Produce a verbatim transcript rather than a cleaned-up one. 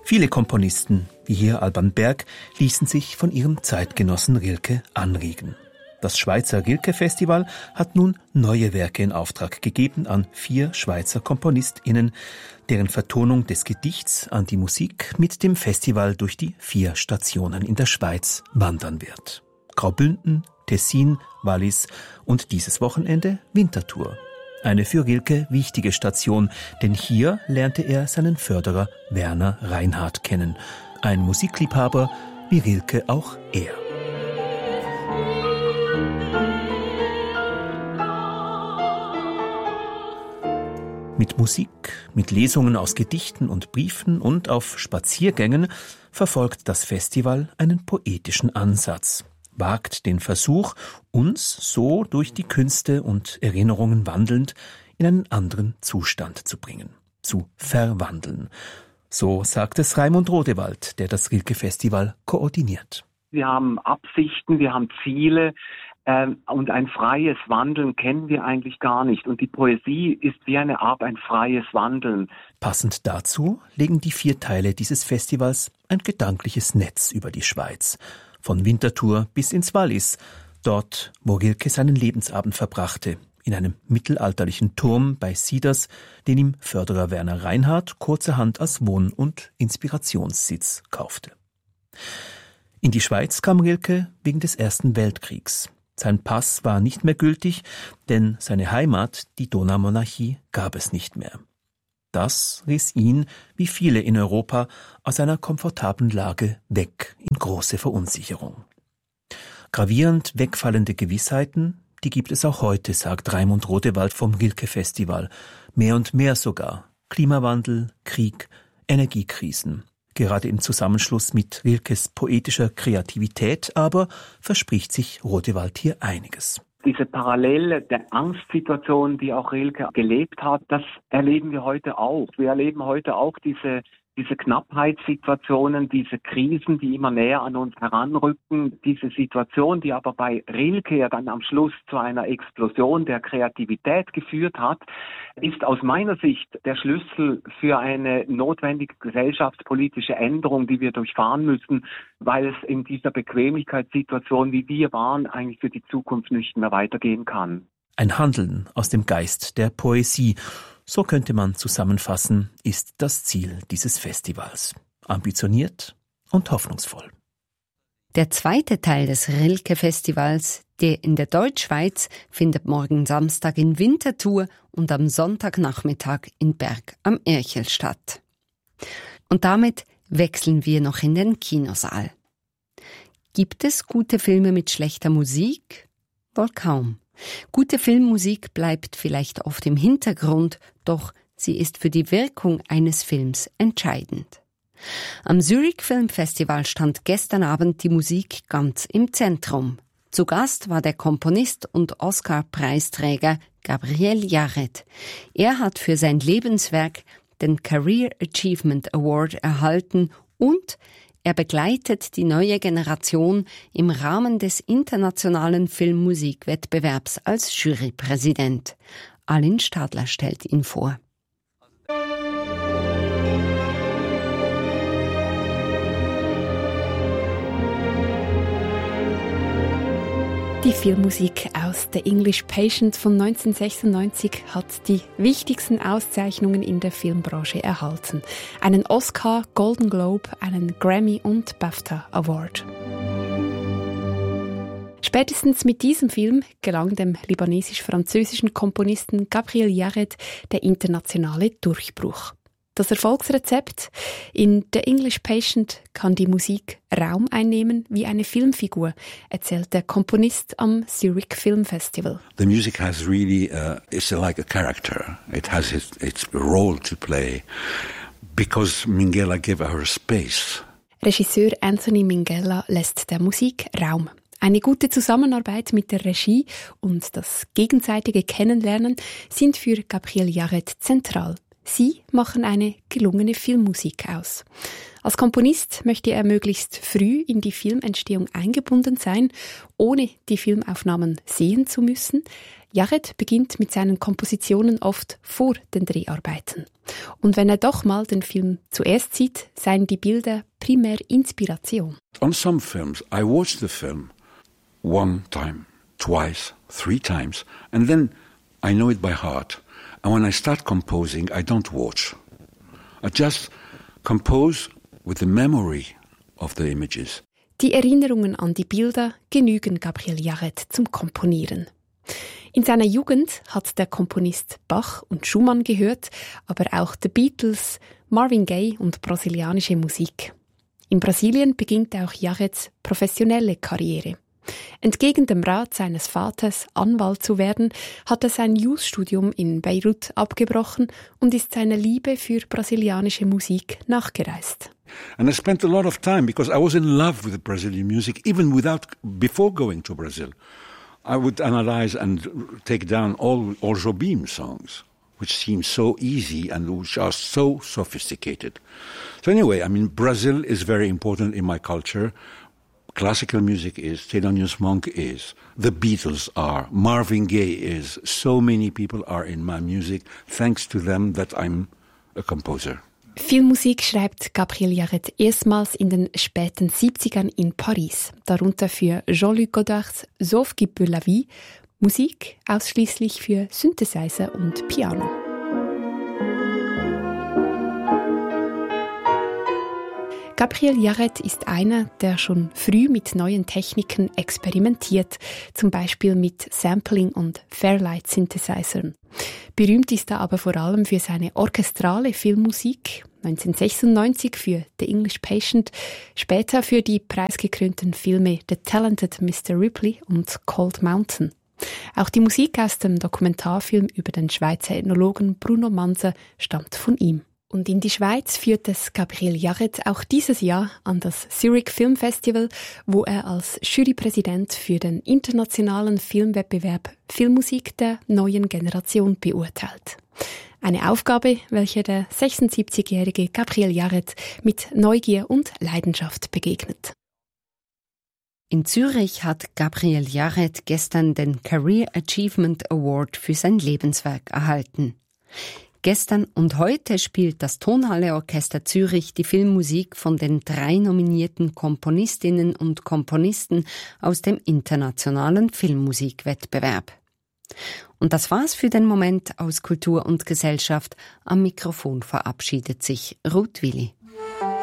Viele Komponisten, wie hier Alban Berg, ließen sich von ihrem Zeitgenossen Rilke anregen. Das Schweizer Rilke-Festival hat nun neue Werke in Auftrag gegeben an vier Schweizer KomponistInnen, deren Vertonung des Gedichts an die Musik mit dem Festival durch die vier Stationen in der Schweiz wandern wird. Graubünden, Tessin, Wallis und dieses Wochenende Winterthur. Eine für Rilke wichtige Station, denn hier lernte er seinen Förderer Werner Reinhardt kennen. Ein Musikliebhaber wie Rilke auch er. Mit Musik, mit Lesungen aus Gedichten und Briefen und auf Spaziergängen verfolgt das Festival einen poetischen Ansatz, wagt den Versuch, uns so durch die Künste und Erinnerungen wandelnd in einen anderen Zustand zu bringen, zu verwandeln. So sagt es Raimund Rodewald, der das Rilke-Festival koordiniert. Wir haben Absichten, wir haben Ziele. Ähm, und ein freies Wandeln kennen wir eigentlich gar nicht. Und die Poesie ist wie eine Art ein freies Wandeln. Passend dazu legen die vier Teile dieses Festivals ein gedankliches Netz über die Schweiz. Von Winterthur bis ins Wallis, dort, wo Rilke seinen Lebensabend verbrachte, in einem mittelalterlichen Turm bei Sieders, den ihm Förderer Werner Reinhardt kurzerhand als Wohn- und Inspirationssitz kaufte. In die Schweiz kam Rilke wegen des Ersten Weltkriegs. Sein Pass war nicht mehr gültig, denn seine Heimat, die Donaumonarchie, gab es nicht mehr. Das riss ihn, wie viele in Europa, aus einer komfortablen Lage weg in große Verunsicherung. Gravierend wegfallende Gewissheiten, die gibt es auch heute, sagt Raimund Rodewald vom Rilke-Festival. Mehr und mehr sogar. Klimawandel, Krieg, Energiekrisen. Gerade im Zusammenschluss mit Rilkes poetischer Kreativität aber verspricht sich Rodewald hier einiges. Diese Parallele der Angstsituation, die auch Rilke gelebt hat, das erleben wir heute auch. Wir erleben heute auch diese Diese Knappheitssituationen, diese Krisen, die immer näher an uns heranrücken, diese Situation, die aber bei Rilke ja dann am Schluss zu einer Explosion der Kreativität geführt hat, ist aus meiner Sicht der Schlüssel für eine notwendige gesellschaftspolitische Änderung, die wir durchfahren müssen, weil es in dieser Bequemlichkeitssituation, wie wir waren, eigentlich für die Zukunft nicht mehr weitergehen kann. Ein Handeln aus dem Geist der Poesie, so könnte man zusammenfassen, ist das Ziel dieses Festivals. Ambitioniert und hoffnungsvoll. Der zweite Teil des Rilke-Festivals, der in der Deutschschweiz, findet morgen Samstag in Winterthur und am Sonntagnachmittag in Berg am Irchel statt. Und damit wechseln wir noch in den Kinosaal. Gibt es gute Filme mit schlechter Musik? Wohl kaum. Gute Filmmusik bleibt vielleicht oft im Hintergrund, doch sie ist für die Wirkung eines Films entscheidend. Am Zurich Film Festival stand gestern Abend die Musik ganz im Zentrum. Zu Gast war der Komponist und Oscar-Preisträger Gabriel Yared. Er hat für sein Lebenswerk den Career Achievement Award erhalten und er begleitet die neue Generation im Rahmen des internationalen Filmmusikwettbewerbs als Jurypräsident. Alin Stadler stellt ihn vor. Die Filmmusik aus The English Patient von neunzehnhundertsechsundneunzig hat die wichtigsten Auszeichnungen in der Filmbranche erhalten. Einen Oscar, Golden Globe, einen Grammy und BAFTA Award. Spätestens mit diesem Film gelang dem libanesisch-französischen Komponisten Gabriel Yared der internationale Durchbruch. Das Erfolgsrezept: in The English Patient kann die Musik Raum einnehmen wie eine Filmfigur, erzählt der Komponist am Zurich Film Festival. The music has really, uh, it's like a character. It has its, its role to play because Minghella gave her space. Regisseur Anthony Minghella lässt der Musik Raum. Eine gute Zusammenarbeit mit der Regie und das gegenseitige Kennenlernen sind für Gabriel Yared zentral. Sie machen eine gelungene Filmmusik aus. Als Komponist möchte er möglichst früh in die Filmentstehung eingebunden sein, ohne die Filmaufnahmen sehen zu müssen. Yared beginnt mit seinen Kompositionen oft vor den Dreharbeiten. Und wenn er doch mal den Film zuerst sieht, seien die Bilder primär Inspiration. On some films, I watch the film one time, twice, three times, and then I know it by heart. And when I start composing, I don't watch. I just compose with the memory of the images. Die Erinnerungen an die Bilder genügen Gabriel Yared zum Komponieren. In seiner Jugend hat der Komponist Bach und Schumann gehört, aber auch The Beatles, Marvin Gaye und brasilianische Musik. In Brasilien beginnt auch Yareds professionelle Karriere. Entgegen dem Rat seines Vaters, Anwalt zu werden, hat er sein Jus-Studium in Beirut abgebrochen und ist seiner Liebe für brasilianische Musik nachgereist. And I spent a lot of time because I was in love with Brazilian music, even without before going to Brazil. I would analyze and take down all, all Jobim songs, which seem so easy and which are so sophisticated. So anyway, I mean, Brazil is very important in my culture. Classical music is, Thelonious Monk is, the Beatles are, Marvin Gaye is. So many people are in my music, thanks to them that I'm a composer. Filmmusik schreibt Gabriel Yared erstmals in den späten siebzigern in Paris, darunter für Jean-Luc Godards Sauf qui peut la vie, Musik ausschließlich für Synthesizer und Piano. Gabriel Yared ist einer, der schon früh mit neuen Techniken experimentiert, zum Beispiel mit Sampling und Fairlight-Synthesizern. Berühmt ist er aber vor allem für seine orchestrale Filmmusik, neunzehnhundertsechsundneunzig für The English Patient, später für die preisgekrönten Filme The Talented Mister Ripley und Cold Mountain. Auch die Musik aus dem Dokumentarfilm über den Schweizer Ethnologen Bruno Manser stammt von ihm. Und in die Schweiz führt es Gabriel Yared auch dieses Jahr an das Zurich Film Festival, wo er als Jurypräsident für den internationalen Filmwettbewerb Filmmusik der neuen Generation beurteilt. Eine Aufgabe, welche der sechsundsiebzigjährige Gabriel Yared mit Neugier und Leidenschaft begegnet. In Zürich hat Gabriel Yared gestern den Career Achievement Award für sein Lebenswerk erhalten. Gestern und heute spielt das Tonhalle Orchester Zürich die Filmmusik von den drei nominierten Komponistinnen und Komponisten aus dem internationalen Filmmusikwettbewerb. Und das war's für den Moment aus Kultur und Gesellschaft. Am Mikrofon verabschiedet sich Ruth Willi.